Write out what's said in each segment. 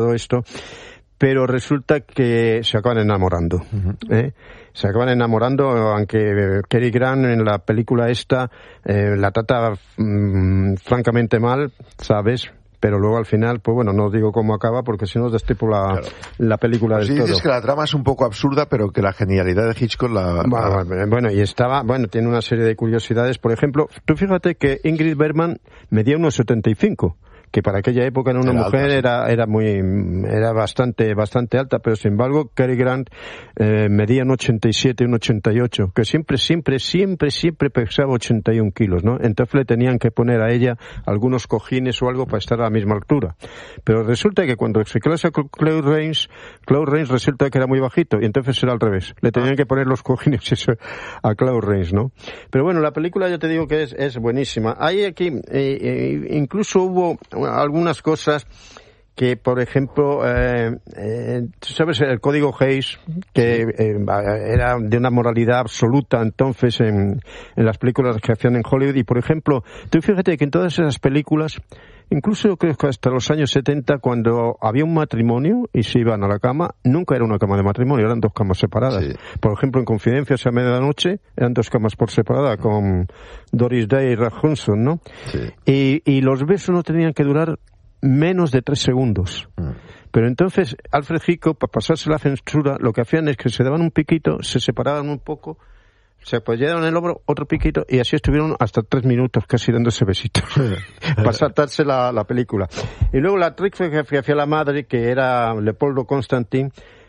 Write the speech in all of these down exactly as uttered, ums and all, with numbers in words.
todo esto, pero resulta que se acaban enamorando, uh-huh. ¿eh? Se acaban enamorando, aunque Cary Grant en la película esta eh, la trata mmm, francamente mal, ¿sabes? Pero luego al final, pues bueno, no os digo cómo acaba porque si no os destripo la, claro. la película pues del sí, todo. Dices que la trama es un poco absurda, pero que la genialidad de Hitchcock la... Bueno, la... bueno, y estaba, bueno, tiene una serie de curiosidades. Por ejemplo, tú fíjate que Ingrid Bergman medía unos setenta y cinco, que para aquella época en una era mujer alta, sí. era era muy era bastante bastante alta, pero sin embargo Cary Grant eh, medía un ochenta y siete, un ochenta y ocho, que siempre siempre siempre siempre pesaba ochenta y un kilos, ¿no? Entonces le tenían que poner a ella algunos cojines o algo para estar a la misma altura, pero resulta que cuando se casa con Claude Rains, Claude Rains resulta que era muy bajito y entonces era al revés, le tenían que poner los cojines eso, a Claude Rains, ¿no? Pero bueno, la película ya te digo que es es buenísima. Hay aquí eh, eh, incluso hubo algunas cosas que, por ejemplo, eh, eh, tú sabes, el código Hays, que eh, era de una moralidad absoluta entonces en, en las películas que hacían en Hollywood, y por ejemplo, tú fíjate que en todas esas películas, incluso yo creo que hasta los años setenta, cuando había un matrimonio y se iban a la cama, nunca era una cama de matrimonio, eran dos camas separadas. Sí. Por ejemplo, en Confidencias a medianoche, eran dos camas por separada, con Doris Day y Ralph Hudson, ¿no? Sí. Y, y los besos no tenían que durar menos de tres segundos. Mm. Pero entonces, Alfred Hitchcock, para pasarse la censura, lo que hacían es que se daban un piquito, se separaban un poco, se apoyaron en el hombro, otro piquito, y así estuvieron hasta tres minutos casi dándose besitos para saltarse la, la película. Y luego la actriz que hacía la madre, que era Leopoldo Constantin,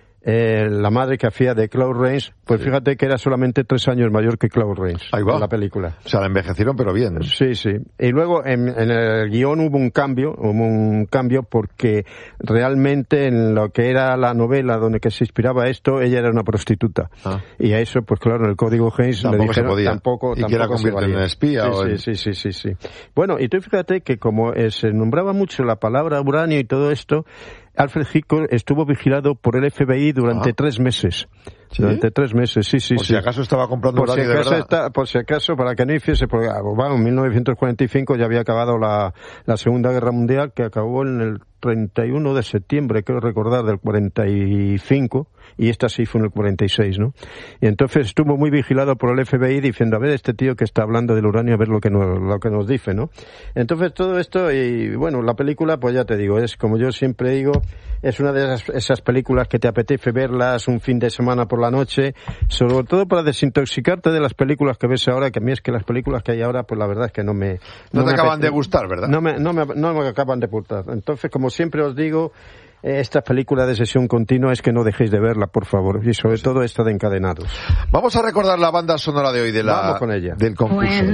eh, la madre que hacía de Claude Rains, pues sí. Fíjate que era solamente tres años mayor que Claude Rains en la película. O sea, la envejecieron pero bien. Sí, sí. Y luego en, en el guión hubo un cambio, hubo un cambio porque realmente en lo que era la novela donde que se inspiraba esto, ella era una prostituta. Ah. Y a eso, pues claro, en el código Hays le dijeron se podía. tampoco, ¿Y tampoco quién la convierte en espía? Sí, o en... sí, sí, sí, sí, sí. Bueno, y tú fíjate que como eh, se nombraba mucho la palabra uranio y todo esto, Alfred Hitchcock estuvo vigilado por el F B I durante ah. tres meses. ¿Sí? Durante tres meses, sí, sí, por sí. si acaso estaba comprando por uranio si de acaso verdad. Está, por si acaso, para que no hiciese, porque bueno, en mil novecientos cuarenta y cinco ya había acabado la, la Segunda Guerra Mundial, que acabó en el treinta y uno de septiembre, creo recordar, del cuarenta y cinco, y esta sí fue en el cuarenta y seis, ¿no? Y entonces estuvo muy vigilado por el F B I diciendo, a ver, este tío que está hablando del uranio, a ver lo que nos, lo que nos dice, ¿no? Entonces todo esto, y bueno, la película, pues ya te digo, es como yo siempre digo, es una de esas, esas películas que te apetece verlas un fin de semana por la noche, sobre todo para desintoxicarte de las películas que ves ahora, que a mí es que las películas que hay ahora, pues la verdad es que no me... No, no te me acaban apetece, de gustar, ¿verdad? No me, no me, no me acaban de gustar. Entonces, como siempre os digo, esta película de sesión continua es que no dejéis de verla, por favor, y sobre sí. todo esta de Encadenados. Vamos a recordar la banda sonora de hoy de la, Vamos con ella. del concurso. Bueno.